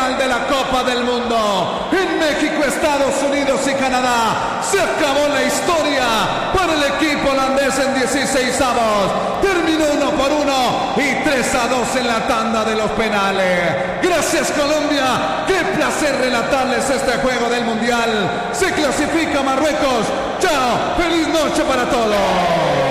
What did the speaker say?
final de la Copa del Mundo. En México, Estados Unidos y Canadá se acabó la historia para el equipo holandés en 16avos. Terminó 1-1 y 3-2 en la tanda de los penales. Gracias, Colombia. Qué placer relatarles este juego del Mundial. Se clasifica Marruecos. Chao. Feliz noche para todos.